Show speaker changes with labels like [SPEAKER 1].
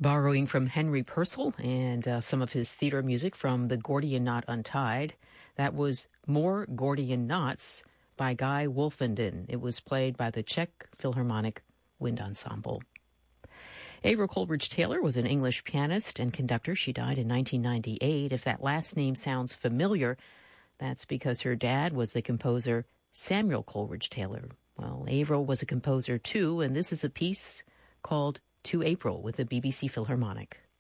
[SPEAKER 1] Borrowing from Henry Purcell and some of his theater music from The Gordian Knot Untied, that was More Gordian Knots by Guy Wolfenden. It was played by the Czech Philharmonic Wind Ensemble. Avril Coleridge Taylor was an English pianist and conductor. She died in 1998. If that last name sounds familiar, that's because her dad was the composer Samuel Coleridge Taylor. Well, Avril was a composer too, and this is a piece called To April with the BBC Philharmonic.